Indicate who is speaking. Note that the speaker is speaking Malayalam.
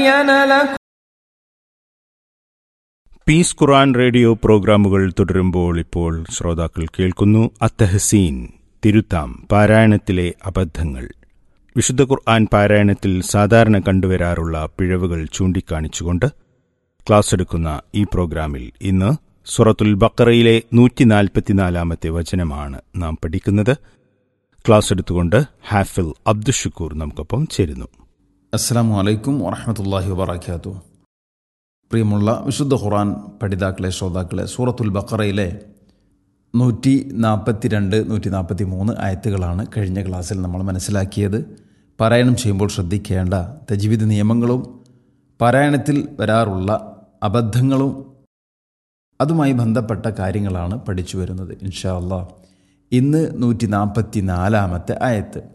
Speaker 1: تبين لكم.
Speaker 2: പീസ് ഖുർആൻ റേഡിയോ പ്രോഗ്രാമുകൾ തുടരുമ്പോൾ ഇപ്പോൾ ശ്രോതാക്കൾ കേൾക്കുന്നു അത്തഹസീൻ, തിരുത്താം, പാരായണത്തിലെ അബദ്ധങ്ങൾ. വിശുദ്ധ ഖുർആൻ പാരായണത്തിൽ സാധാരണ കണ്ടുവരാറുള്ള പിഴവുകൾ ചൂണ്ടിക്കാണിച്ചുകൊണ്ട് ക്ലാസ് എടുക്കുന്ന ഈ പ്രോഗ്രാമിൽ ഇന്ന് സൂറത്തുൽ ബഖറയിലെ 144-ാമത്തെ വചനമാണ് നാം പഠിക്കുന്നത്. ക്ലാസ് എടുത്തുകൊണ്ട് ഹാഫിൽ അബ്ദുഷുക്കൂർ നമുക്കൊപ്പം ചേരുന്നു.
Speaker 3: അസ്സലാമു അലൈക്കും വറഹ്മത്തുള്ളാഹി വബറകാതുഹു. പ്രിയമുള്ള വിശുദ്ധ ഖുർആൻ പഠിതാക്കളെ, ശ്രോതാക്കളെ, സൂറത്തുൽ ബഖറയിലെ 142, 143 ആയത്തുകളാണ് കഴിഞ്ഞ ക്ലാസ്സിൽ നമ്മൾ മനസ്സിലാക്കിയത്. പാരായണം ചെയ്യുമ്പോൾ ശ്രദ്ധിക്കേണ്ട തജ്വീദ് നിയമങ്ങളും പാരായണത്തിൽ വരാറുള്ള അബദ്ധങ്ങളും അതുമായി ബന്ധപ്പെട്ട കാര്യങ്ങളാണ് പഠിച്ചു വരുന്നത്. ഇൻഷാ അല്ലാഹ് ഇന്ന് 144-ാമത്തെ ആയത്ത്.